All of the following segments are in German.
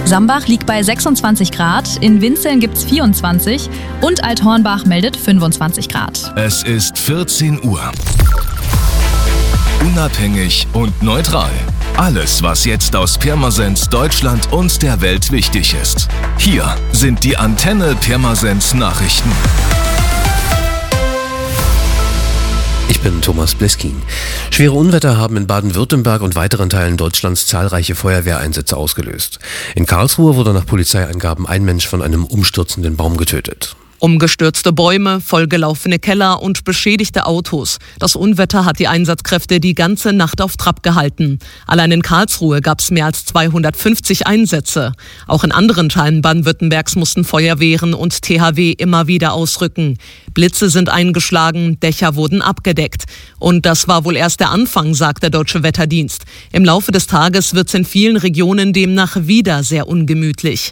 Sambach liegt bei 26 Grad, in Winzeln gibt's 24 und Althornbach meldet 25 Grad. Es ist 14 Uhr. Unabhängig und neutral. Alles, was jetzt aus Pirmasens, Deutschland und der Welt wichtig ist. Hier sind die Antenne Pirmasens Nachrichten. Ich bin Thomas Bleskin. Schwere Unwetter haben in Baden-Württemberg und weiteren Teilen Deutschlands zahlreiche Feuerwehreinsätze ausgelöst. In Karlsruhe wurde nach Polizeiangaben ein Mensch von einem umstürzenden Baum getötet. Umgestürzte Bäume, vollgelaufene Keller und beschädigte Autos. Das Unwetter hat die Einsatzkräfte die ganze Nacht auf Trab gehalten. Allein in Karlsruhe gab es mehr als 250 Einsätze. Auch in anderen Teilen Baden-Württembergs mussten Feuerwehren und THW immer wieder ausrücken. Blitze sind eingeschlagen, Dächer wurden abgedeckt. Und das war wohl erst der Anfang, sagt der Deutsche Wetterdienst. Im Laufe des Tages wird es in vielen Regionen demnach wieder sehr ungemütlich.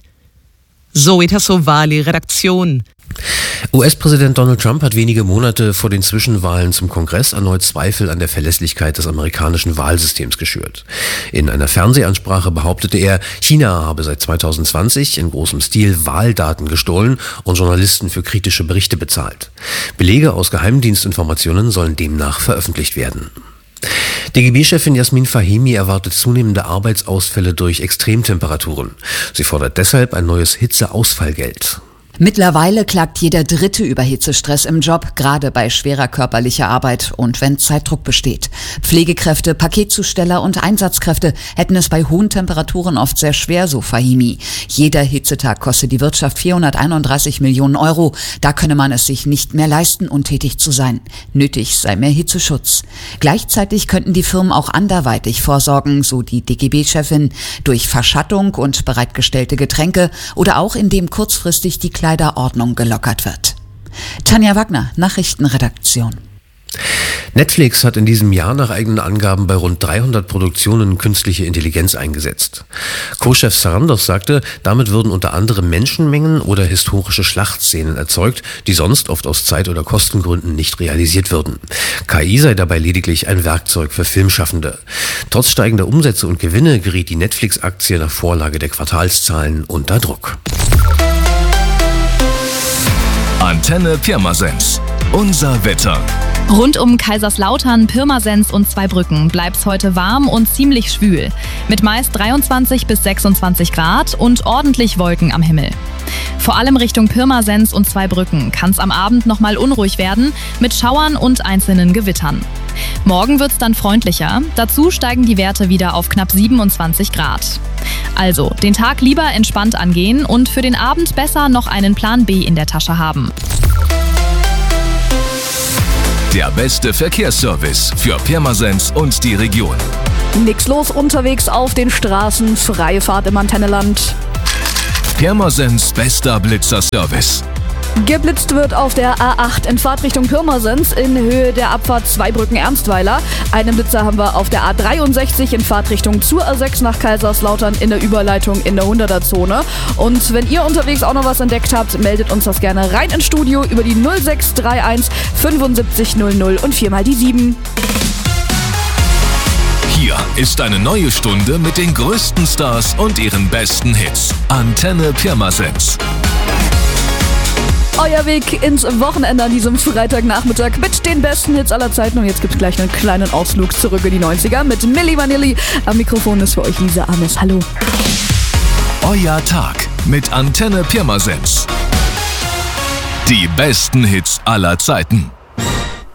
Zoe Tassovali, Redaktion. US-Präsident Donald Trump hat wenige Monate vor den Zwischenwahlen zum Kongress erneut Zweifel an der Verlässlichkeit des amerikanischen Wahlsystems geschürt. In einer Fernsehansprache behauptete er, China habe seit 2020 in großem Stil Wahldaten gestohlen und Journalisten für kritische Berichte bezahlt. Belege aus Geheimdienstinformationen sollen demnach veröffentlicht werden. DGB-Chefin Jasmin Fahimi erwartet zunehmende Arbeitsausfälle durch Extremtemperaturen. Sie fordert deshalb ein neues Hitzeausfallgeld. Mittlerweile klagt jeder Dritte über Hitzestress im Job, gerade bei schwerer körperlicher Arbeit und wenn Zeitdruck besteht. Pflegekräfte, Paketzusteller und Einsatzkräfte hätten es bei hohen Temperaturen oft sehr schwer, so Fahimi. Jeder Hitzetag kostet die Wirtschaft 431 Millionen Euro. Da könne man es sich nicht mehr leisten, untätig zu sein. Nötig sei mehr Hitzeschutz. Gleichzeitig könnten die Firmen auch anderweitig vorsorgen, so die DGB-Chefin, durch Verschattung und bereitgestellte Getränke oder auch indem kurzfristig die Kleiderordnung gelockert wird. Tanja Wagner, Nachrichtenredaktion. Netflix hat in diesem Jahr nach eigenen Angaben bei rund 300 Produktionen künstliche Intelligenz eingesetzt. Co-Chef Sarandos sagte, damit würden unter anderem Menschenmengen oder historische Schlachtszenen erzeugt, die sonst oft aus Zeit- oder Kostengründen nicht realisiert würden. KI sei dabei lediglich ein Werkzeug für Filmschaffende. Trotz steigender Umsätze und Gewinne geriet die Netflix-Aktie nach Vorlage der Quartalszahlen unter Druck. Antenne Pirmasens. Unser Wetter. Rund um Kaiserslautern, Pirmasens und Zweibrücken bleibt's heute warm und ziemlich schwül. Mit meist 23 bis 26 Grad und ordentlich Wolken am Himmel. Vor allem Richtung Pirmasens und Zweibrücken kann's am Abend nochmal unruhig werden mit Schauern und einzelnen Gewittern. Morgen wird's dann freundlicher. Dazu steigen die Werte wieder auf knapp 27 Grad. Also, den Tag lieber entspannt angehen und für den Abend besser noch einen Plan B in der Tasche haben. Der beste Verkehrsservice für Pirmasens und die Region. Nix los unterwegs auf den Straßen, freie Fahrt im Antenneland. Pirmasens bester Blitzerservice. Geblitzt wird auf der A8 in Fahrtrichtung Pirmasens in Höhe der Abfahrt Zweibrücken-Ernstweiler. Einen Blitzer haben wir auf der A63 in Fahrtrichtung zur A6 nach Kaiserslautern in der Überleitung in der 100er-Zone. Und wenn ihr unterwegs auch noch was entdeckt habt, meldet uns das gerne rein ins Studio über die 0631 75 00 und 4 mal die 7. Hier ist eine neue Stunde mit den größten Stars und ihren besten Hits. Antenne Pirmasens. Euer Weg ins Wochenende an diesem Freitagnachmittag mit den besten Hits aller Zeiten. Und jetzt gibt es gleich einen kleinen Ausflug zurück in die 90er mit Milli Vanilli. Am Mikrofon ist für euch Lisa Ames. Hallo. Euer Tag mit Antenne Pirmasens. Die besten Hits aller Zeiten.